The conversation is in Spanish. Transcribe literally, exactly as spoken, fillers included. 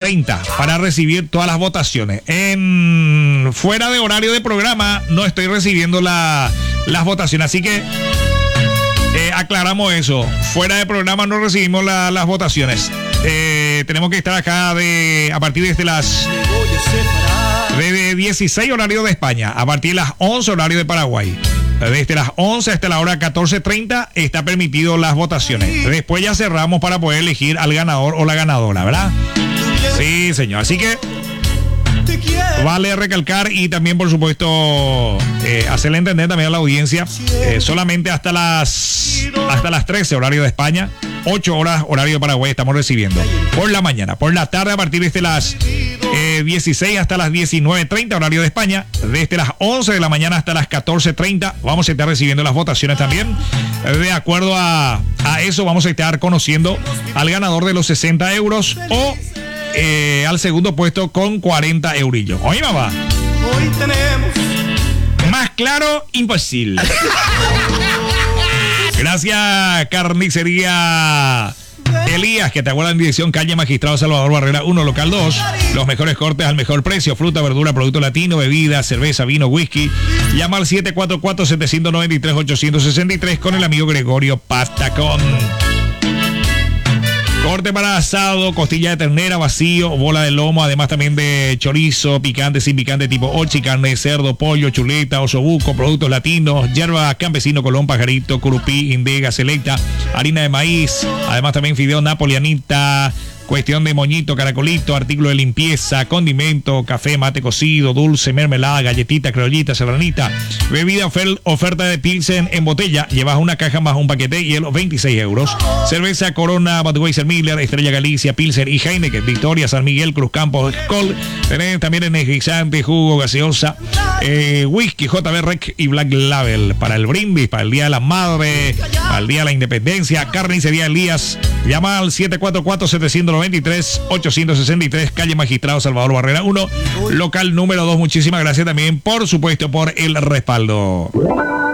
treinta para recibir todas las votaciones. En fuera de horario de programa no estoy recibiendo la, las votaciones, así que eh, aclaramos eso. Fuera de programa no recibimos la, las votaciones. Eh, tenemos que estar acá de a partir de las de dieciséis horario de España, a partir de las once horario de Paraguay. Desde las once hasta la hora catorce treinta está permitido las votaciones. Después ya cerramos para poder elegir al ganador o la ganadora, ¿verdad? Sí, señor. Así que vale recalcar y también, por supuesto, eh, hacerle entender también a la audiencia, eh, solamente hasta las hasta las trece horario de España, ocho horas horario de Paraguay estamos recibiendo por la mañana. Por la tarde, a partir de las eh, dieciséis hasta las diecinueve treinta horario de España, desde las once de la mañana hasta las catorce treinta vamos a estar recibiendo las votaciones también. De acuerdo a, a eso vamos a estar conociendo al ganador de los sesenta euros o Eh, al segundo puesto con cuarenta eurillos. Oye, mamá. Hoy tenemos. Más claro, imposible. Gracias, Carnicería Elías, que te aguarda en dirección calle Magistrado Salvador Barrera uno, local dos. Los mejores cortes al mejor precio. Fruta, verdura, producto latino, bebida, cerveza, vino, whisky. Llama al siete cuatro cuatro, siete nueve tres, ocho seis tres con el amigo Gregorio Patacón. Corte para asado, costilla de ternera, vacío, bola de lomo, además también de chorizo, picante, sin picante tipo ochi, carne de cerdo, pollo, chuleta, osobuco, productos latinos, hierba campesino, colón, pajarito, curupí, indega, selecta, harina de maíz, además también fideo napolianita, cuestión de moñito, caracolito, artículo de limpieza, condimento, café, mate cocido, dulce, mermelada, galletita, criollita, serranita, bebida, ofer- oferta de Pilsen en botella, llevas una caja más un paquete y los veintiséis euros. Cerveza Corona, Budweiser, Miller, Estrella Galicia, Pilsen y Heineken, Victoria, San Miguel, Cruz Campos, Skol. Tenés también energizante, jugo, gaseosa, eh, whisky, J B Rec y Black Label. Para el brindis, para el Día de la Madre, para el Día de la Independencia, Carnicería Elías. Llama al siete cuatro cuatro, siete nueve tres, ocho seis tres, calle Magistrado Salvador Barrera uno, local número dos. Muchísimas gracias también, por supuesto, por el respaldo.